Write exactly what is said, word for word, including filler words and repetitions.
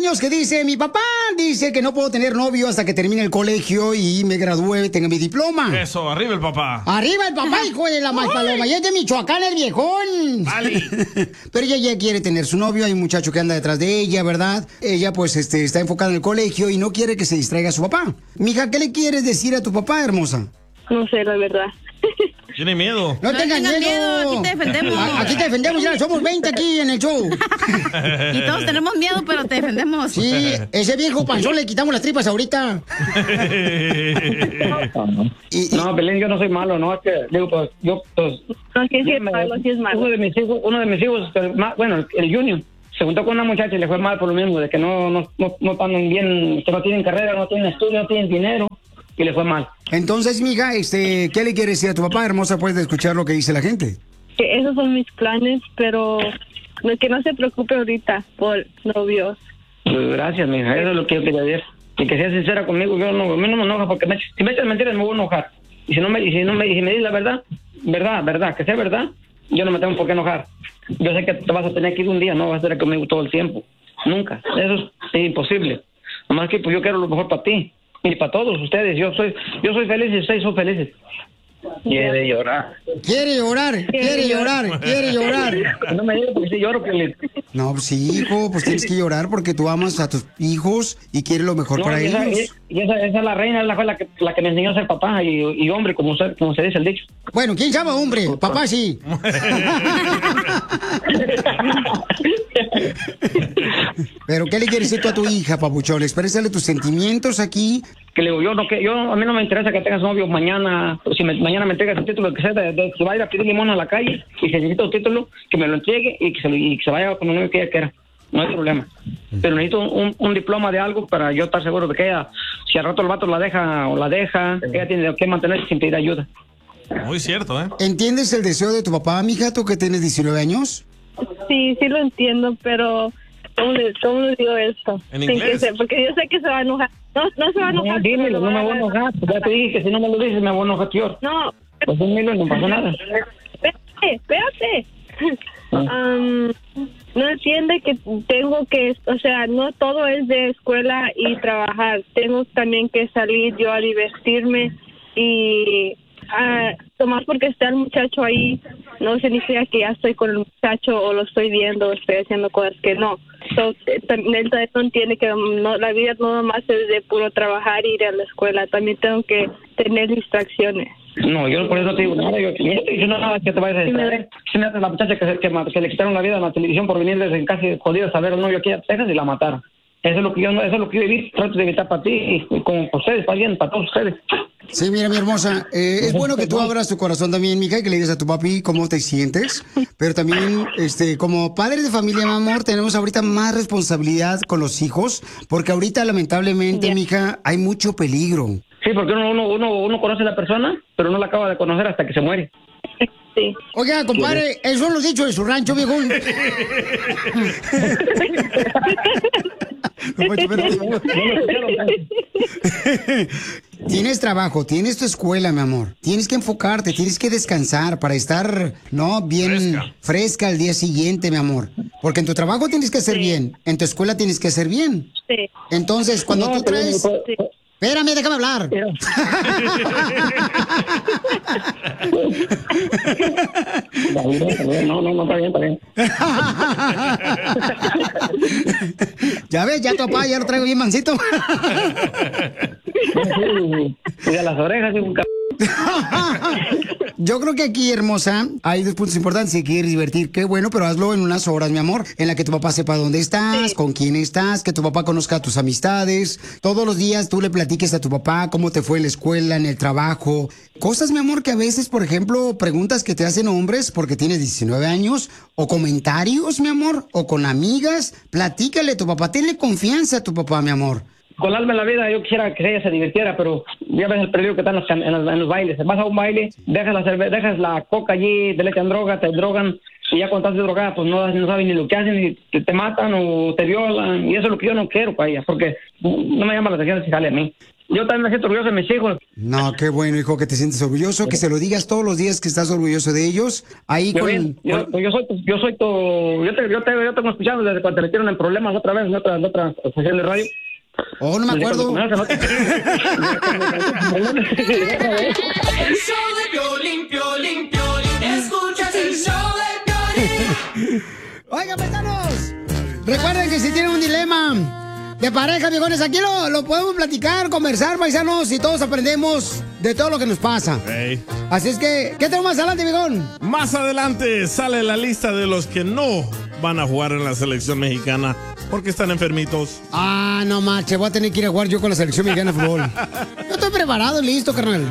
años que dice, mi papá dice que no puedo tener novio hasta que termine el colegio y me gradúe y tenga mi diploma. Eso, arriba el papá. Arriba el papá, hijo de la más paloma. Y es de Michoacán el viejón. Vale. Pero ella ya quiere tener su novio, hay un muchacho que anda detrás de ella, ¿verdad? Ella pues este, está enfocada en el colegio y no quiere que se distraiga a su papá. Mija, ¿qué le quieres decir a tu papá, hermosa? No sé, la verdad. Tiene miedo. No, No tengas tengas miedo. miedo, aquí te defendemos. A- Aquí te defendemos, ya somos veinte aquí en el show. Y todos tenemos miedo, pero te defendemos. Sí, ese viejo panzón le quitamos las tripas ahorita. Y- y- No, Belén, yo no soy malo, no, es que, digo, pues, yo, pues... No, sí, sí yo es me- malo, sí es malo. Uno de mis hijos, uno de mis hijos, el ma- bueno, el, el Junior, se juntó con una muchacha y le fue mal por lo mismo, de que no, no, no, no están bien, que no tienen carrera, no tienen estudio, no tienen dinero, y le fue mal. Entonces, mija, este, ¿qué le quieres decir a tu papá, hermosa, después de escuchar lo que dice la gente? Que esos son mis planes, pero no- que no se preocupe ahorita por novios. Pues, gracias, mija, eso es lo que yo quería decir. Y que sea sincera conmigo, yo no, a mí no me enoja, porque me- si me echas mentiras me voy a enojar. Y si no me, y si no me, y si me dices la verdad, verdad, verdad, que sea verdad, yo no me tengo por qué enojar. Yo sé que te vas a tener que ir un día, no vas a estar conmigo todo el tiempo. Nunca. Eso es, es imposible. Nomás que pues yo quiero lo mejor para ti y para todos ustedes. Yo soy, yo soy feliz y ustedes son felices. Quiere llorar. Quiere llorar, quiere llorar, quiere llorar. No me digas porque si lloro, que No, pues sí, hijo, pues tienes que llorar porque tú amas a tus hijos y quieres lo mejor no, para y esa, ellos. y esa, esa es la reina, es la, fue la, que, la que me enseñó a ser papá y, y hombre, como se, como se dice el dicho. Bueno, ¿quién llama hombre? Papá sí. Pero ¿qué le quieres decir tú a tu hija, papuchón? Exprésale tus sentimientos aquí. Que le digo, yo no, que yo, a mí no me interesa que tengas novio mañana, si me- mañana me entregas el título, que sea de, de- que vaya a pedir limón a la calle, y si necesita un título, que me lo entregue y que se, lo- y que se vaya con un novio que ella quiera. No hay problema. Pero necesito un, un diploma de algo para yo estar seguro de que ella, si al rato el vato la deja o la deja, ella tiene que mantenerse sin pedir ayuda. Muy cierto, ¿eh? ¿Entiendes el deseo de tu papá, mija, tú que tienes diecinueve años? Sí, sí lo entiendo, pero ¿cómo le, cómo le digo esto? En Sin inglés. que se- porque yo sé que se va a enojar. No, no se va a enojar. No, dímelo, no me voy a enojar. Ya te dije que si no me lo dices me voy a enojar, tío. No, Pues dímelo y no pasa nada. espérate, espérate. Am, no entiende que tengo que, o sea, no todo es de escuela y trabajar. Tengo también que salir yo a divertirme y ah, nomás porque está el muchacho ahí no significa que ya estoy con el muchacho o lo estoy viendo o estoy haciendo cosas que no. So, eh, también él también no entiende que no, la vida no nomás es de puro trabajar y ir a la escuela. También tengo que tener distracciones. No, yo por eso no te digo nada. Yo ni estoy diciendo nada que te vayas a distraer. Si me hace la muchacha que, se- que, ma- que le quitaron la vida en la televisión por venir desde casi jodida a ver al novio aquí a Texas y la mataron. Eso es lo que yo, eso es lo que yo evito, trato de evitar para ti y, y como para ustedes, para bien, para todos ustedes. Sí, mira, mi hermosa, eh, es bueno que tú abras tu corazón también, mija, y que le digas a tu papi cómo te sientes, pero también, este, como padres de familia, mi amor, tenemos ahorita más responsabilidad con los hijos, porque ahorita, lamentablemente, mija, hay mucho peligro. Sí, porque uno, uno, uno, uno conoce a la persona, pero no la acaba de conocer hasta que se muere. Sí. Oiga, compadre, eso son los dichos de su rancho, viejo. Tienes trabajo, tienes tu escuela, mi amor. Tienes que enfocarte, tienes que descansar para estar, ¿no? Bien fresca, fresca al día siguiente, mi amor. Porque en tu trabajo tienes que hacer Sí. bien, en tu escuela tienes que hacer bien. Sí. Entonces, cuando No, tú pero- traes... Sí. Espérame, déjame hablar. No, no, no, está bien, está bien. Ya ves, ya tu papá ya lo traigo bien mansito. Y de las orejas, y un c... Yo creo que aquí, hermosa, hay dos puntos importantes. Si quieres divertir, qué bueno, pero hazlo en unas horas, mi amor, en la que tu papá sepa dónde estás, Sí. con quién estás, que tu papá conozca a tus amistades. Todos los días tú le platiques a tu papá cómo te fue en la escuela, en el trabajo. Cosas, mi amor, que a veces, por ejemplo, preguntas que te hacen hombres porque tienes diecinueve años, o comentarios, mi amor, o con amigas. Platícale a tu papá, tenle confianza a tu papá, mi amor. Con el alma en la vida, yo quisiera que ella se divirtiera, pero ya ves el peligro que está en los, en los, en los bailes. Vas a un baile, dejas la cerveza, dejas la coca allí, te le echan droga, te drogan, Y ya cuando estás drogada, pues no, no sabes ni lo que hacen, ni te, te matan o te violan. Y eso es lo que yo no quiero para ellas, porque no me llama la atención si sale a mí. Yo también me siento orgulloso de mis hijos. No, qué bueno, hijo, que te sientes orgulloso, que se lo digas todos los días que estás orgulloso de ellos. Ahí Yo, con... bien, yo, con- yo soy, tu- yo soy tu, yo te, yo te, yo te tengo escuchando desde cuando te metieron en problemas otra vez en otra, en otra estación de radio. Oh, no me acuerdo. El show de Piolín, Piolín, Piolín. Escuchas el show de Piolín. Oigan, paisanos, recuerden que si tienen un dilema de pareja, viejones, aquí lo, lo podemos platicar, conversar, paisanos, y todos aprendemos de todo lo que nos pasa. Ey. Así es que, ¿qué tenemos más adelante, viejón? Más adelante sale la lista de los que no van a jugar en la selección mexicana porque están enfermitos. Ah, no, macho, voy a tener que ir a jugar yo con la selección mexicana de fútbol. Yo estoy preparado y listo, carnal.